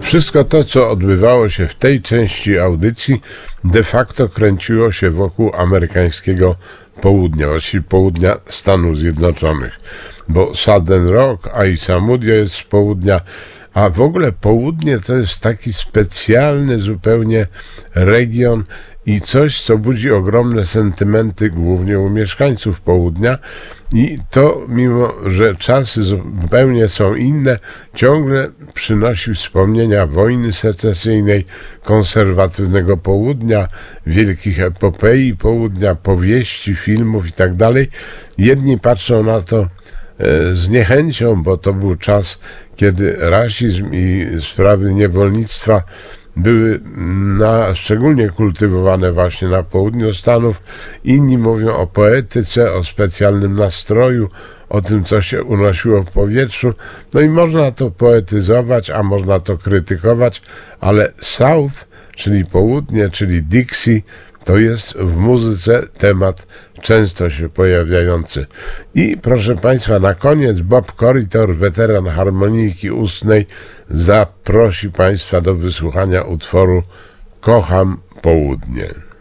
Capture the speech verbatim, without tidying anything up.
Wszystko to, co odbywało się w tej części audycji, de facto kręciło się wokół amerykańskiego południa, właściwie południa Stanów Zjednoczonych, bo Southern Rock, a i Samudio jest z południa, a w ogóle południe to jest taki specjalny zupełnie region i coś, co budzi ogromne sentymenty, głównie u mieszkańców południa. I to, mimo że czasy zupełnie są inne, ciągle przynosi wspomnienia wojny secesyjnej, konserwatywnego południa, wielkich epopei południa, powieści, filmów i tak dalej. Jedni patrzą na to z niechęcią, bo to był czas, kiedy rasizm i sprawy niewolnictwa były na, szczególnie kultywowane właśnie na południu Stanów. Inni mówią o poetyce, o specjalnym nastroju, o tym, co się unosiło w powietrzu. No i można to poetyzować, a można to krytykować, ale South, czyli południe, czyli Dixie, to jest w muzyce temat często się pojawiający. I proszę Państwa, na koniec Bob Corritore, weteran harmonijki ustnej, zaprosi Państwa do wysłuchania utworu Kocham Południe.